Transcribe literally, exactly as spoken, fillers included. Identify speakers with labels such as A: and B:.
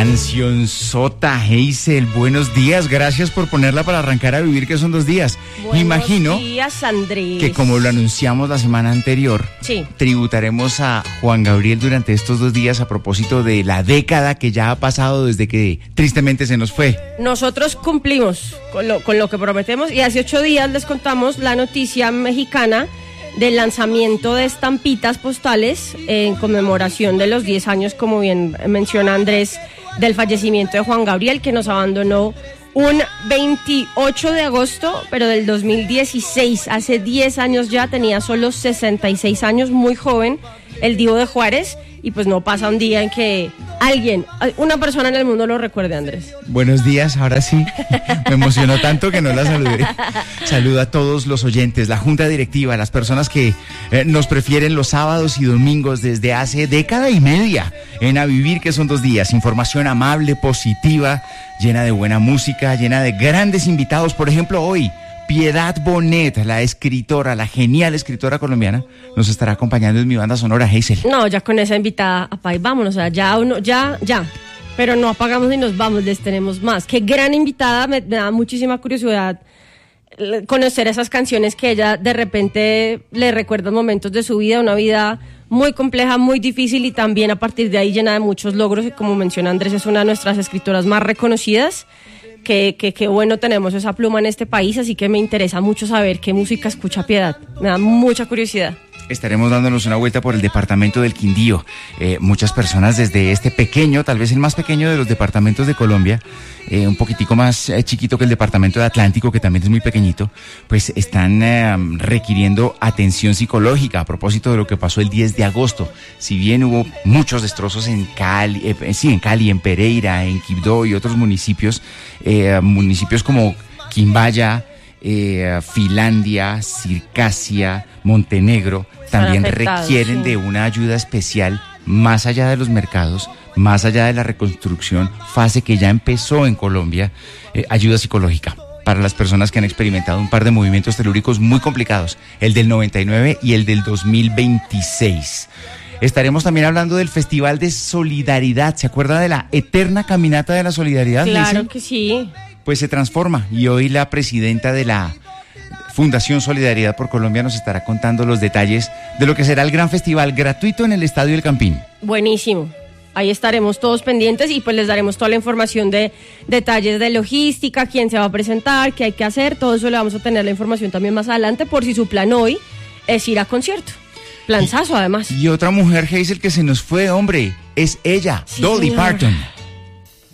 A: Cancionzota, Hazel, buenos días, gracias por ponerla para arrancar a vivir, que son dos días.
B: Buenos
A: Imagino
B: días, Andrés.
A: que como lo anunciamos la semana anterior,
B: sí.
A: tributaremos a Juan Gabriel durante estos dos días a propósito de la década que ya ha pasado desde que tristemente se nos fue.
B: Nosotros cumplimos con lo, con lo que prometemos y hace ocho días les contamos la noticia mexicana del lanzamiento de estampitas postales en conmemoración de los diez años, como bien menciona Andrés, del fallecimiento de Juan Gabriel, que nos abandonó un veintiocho de agosto, pero del dos mil dieciséis, hace diez años ya, tenía solo sesenta y seis años, muy joven, el Divo de Juárez, y pues no pasa un día en que alguien, una persona en el mundo lo recuerde, Andrés.
A: Buenos días, ahora sí, me emocionó tanto que no la saludé. Saludo a todos los oyentes, la junta directiva, las personas que eh, nos prefieren los sábados y domingos desde hace década y media en A Vivir, que son dos días. Información amable, positiva, llena de buena música, llena de grandes invitados. Por ejemplo, hoy, Piedad Bonet, la escritora, la genial escritora colombiana, nos estará acompañando en mi banda sonora, Hazel.
B: No, ya con esa invitada, apá, y vámonos, o sea, ya, uno, ya, ya. Pero no apagamos y nos vamos, les tenemos más. Qué gran invitada, me, me da muchísima curiosidad conocer esas canciones que ella de repente le recuerdan momentos de su vida, una vida muy compleja, muy difícil y también a partir de ahí llena de muchos logros. Y como menciona Andrés, es una de nuestras escritoras más reconocidas. Que, que, que bueno tenemos esa pluma en este país, así que me interesa mucho saber qué música escucha Piedad. Me da mucha curiosidad.
A: Estaremos dándonos una vuelta por el departamento del Quindío. Eh, muchas personas desde este pequeño, tal vez el más pequeño de los departamentos de Colombia, eh, un poquitico más eh, chiquito que el departamento de Atlántico, que también es muy pequeñito, pues están eh, requiriendo atención psicológica a propósito de lo que pasó el diez de agosto. Si bien hubo muchos destrozos en Cali, eh, sí, en Cali, en Pereira, en Quibdó y otros municipios, eh, municipios como Quimbaya, eh, Finlandia, Circasia, Montenegro, también requieren sí. de una ayuda especial más allá de los mercados, más allá de la reconstrucción, fase que ya empezó en Colombia, eh, ayuda psicológica para las personas que han experimentado un par de movimientos telúricos muy complicados, el del noventa y nueve y el del dos mil veintiséis. Estaremos también hablando del Festival de Solidaridad. ¿Se acuerda de la eterna caminata de la solidaridad?
B: Claro
A: Lizzy?
B: que sí.
A: Pues se transforma y hoy la presidenta de la Fundación Solidaridad por Colombia nos estará contando los detalles de lo que será el gran festival gratuito en el Estadio El Campín.
B: Buenísimo. Ahí estaremos todos pendientes y pues les daremos toda la información de detalles de logística, quién se va a presentar, qué hay que hacer. Todo eso le vamos a tener la información también más adelante por si su plan hoy es ir a concierto. Planzazo además.
A: Y otra mujer, Hazel, que se nos fue, hombre, es ella, sí, Dolly señor. Parton.